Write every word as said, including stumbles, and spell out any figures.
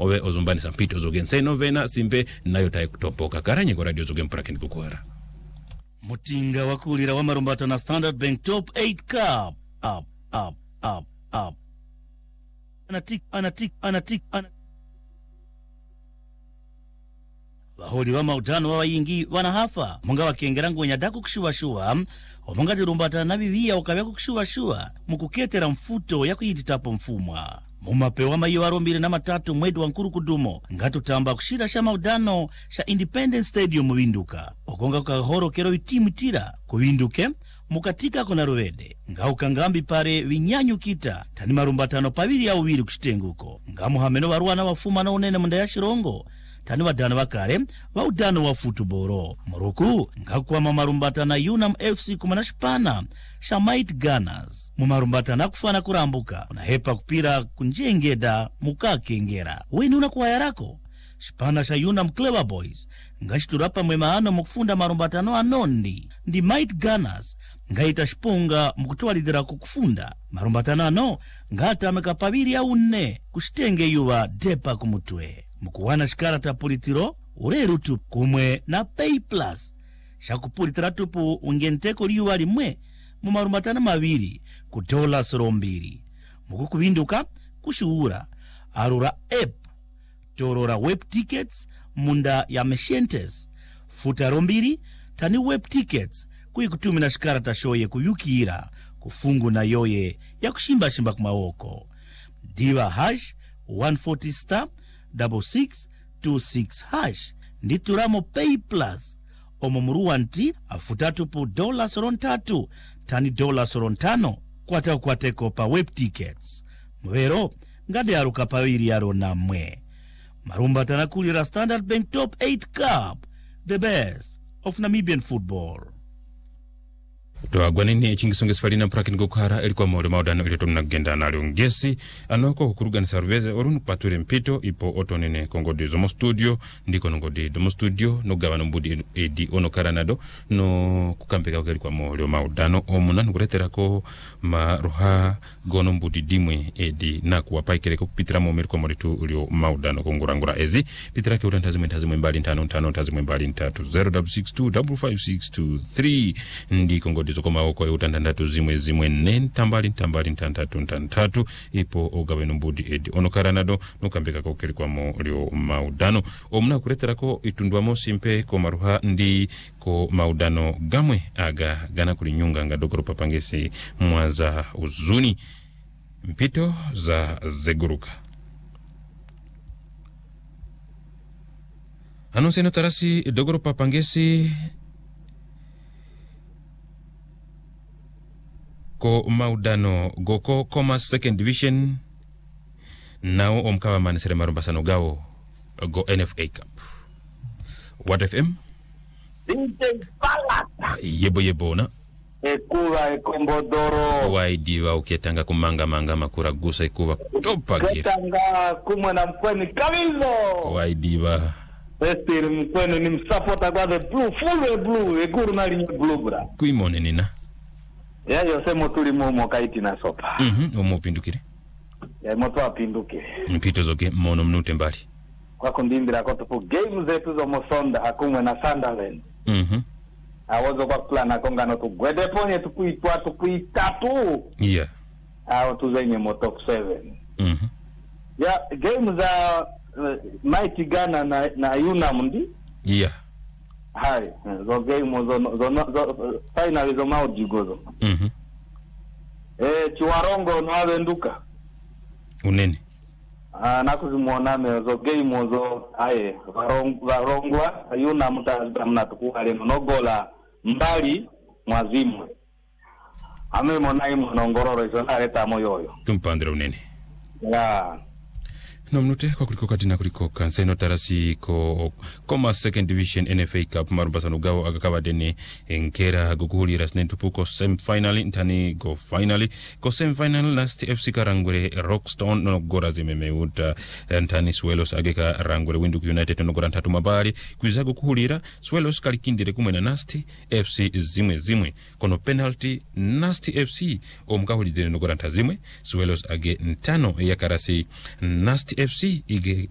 owe ozumbani sampito zogen seno vena simbe nayo taye kutompoka karanye kwa radio zogen pura kini kukuhara Mutinga wakulira wa marumbata na Standard Bank Top eight Cup up up up up anatik anatik anatik anatik Bahodi wa mautano wa yingi wanahafa munga wakengera ngo nyadaku kushuwa shuwa omunga dirumbata na bibia ukabya kushuwa shuwa mukuketera mfuto ya kuyititapo mfumwa mumapewa mayo arombire na matatu mwedi wa nkuru kudumo ngatutamba kushira sha maudano sha Independence Stadium mubinduka okonga kahoro kero itimu tira kubinduke mukatika kona rovede ngauka ngambi pare vinyanyu kita tani marumbatano paviri ya uwiri kushitenguko ngamu hameno waruana wafuma na unene munda ya shirongo tani wadana wakare wa udano wa futuboro Moroku ngakwa mamarumbatana Unam F C kumanashipana sha Might Gunners mumarumbatana kufana kurambuka unahepa kupira kunjengeda mukakengera wenu unakuwa yarako Shipana sha Unam Clever Boys ngashiturapa mwemaano mukufunda marumbatano anondi ndi Might Gunners ngaita shipunga mukutwalidira kukufunda marumbatano ano ngata mekapaviri ya une kushitenge yuwa depa kumutwe mukuwana shikarata pulitiro ureru tupu kumwe na Pay Plus shakupulitira tupu ungenteko liwa limwe mumarumbatana maviri ku dola sorombiri mukukubinduka kushuura arura app torora web tickets munda ya Meshentes futa rombiri tani web tickets kuikutumina shikarata shoye kuyukira kufungu na yoye ya kushimba shimba kumawoko diva hash one forty star double six two six hash ndituramo Pay Plus omomuruwanti afutatu pu dola sorontatu tani dola sorontano kwata ukwateko pa web tickets mwero ngade aruka pawiri yaro na mwe marumba tanakulira Standard Bank Top eight Cup the best of Namibian football Toa gwanini chingisonge sifalina mprakini kukuhara ilikuwa mwole maudano ili tomna genda na liongesi anoko kukuruga ni sarveze orunu pature mpito ipo oto nene kongodi zomo studio ndiko nongodi domo studio no gavano mbudi edi ono karanado no kukampeka wakeli kwa mwole maudano omuna nukuretera ko maruha gono mbudi dimwe edi na kuwapaikele kupitira mwomeri kwa mwole tu ulio maudano kongurangura ezi pitira ke utantazimwe ntazimwe mbali ntano ntano ntazimwe mbali ntatu zero six two five five six two three ndiko ngodi zokoma oko ya utandandatu zimwe zimwe nene tambali tambali ntantatu ntantatu ipo ogaweno mbudi edi ono karanado nukambeka kokeli kwa mwolio maudano omuna kuretera ko itundwamo simpe ko maruha ndi ko maudano gamwe aga gana kulinyunga nga dokoro papangesi mwaza uzuni mpito za zeguruka anonseno tarasi dokoro papangesi ko maudano goko Commerce second division nao omkawa manisere marumbasano gao go N F A Cup What F M yebo yebo na ekura ekombodoro waidi wa uketanga kumanga manga makura gusa ikuwa topa gira ketanga kumwe na mkweni kabizo waidi wa Estiri mkweni ni msapota kwa the blue full blue ekuru na linye blue bra kuimone nina ya yosemo tuli momo kaiti na sopa mhm omo pindukire ya moto apinduke mpito zoke mono mnute mbali kwa kundimbira kwa tupu game zetu zo mosonda hakumwe na Sunderland mhm awozo kwa plana kongano tu gwede ponye tukuitwa tukuitatu yeah awo tuzenye mo top seven mhm ya game za uh, Mighty Ghana na, na Unam ndi yeah hai zo game zo zo, zo final zo maudi gozo mhm eh Chiwarongo no abenduka unene ah nakuzimuona me zo game zo aye varongwa Unam tamna tukuale no gola mbali mwazimwe ame monai monongororo izo naleta moyoyo tumpandira unene ya no mnute kwa kuliko katina kuliko kanseno tarasi ko Commerce second division N F A Cup marumbasano gao agakawa dene nkera guguhuli rasne tupuko sem finally ntani go finally ko sem final last F C Karangwere Rockstone no gora zimemeuta ntani Swellos ageka Rangwere Windhoek United no gora ntatu mabali kuiza gukuhulira Swellos kalikindire kumwe na Nasty F C zimwe zimwe kono penalty Nasty F C omkahulidire no gora ntazimwe Swellos age ntano ya karasi Nasty F C ige